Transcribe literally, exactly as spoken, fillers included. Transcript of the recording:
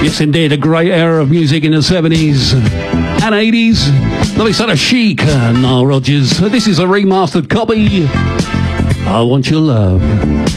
Yes, indeed, a great era of music in the seventies and eighties. Lovely sort of chic, uh, Nile Rodgers. This is a remastered copy. I Want Your Love.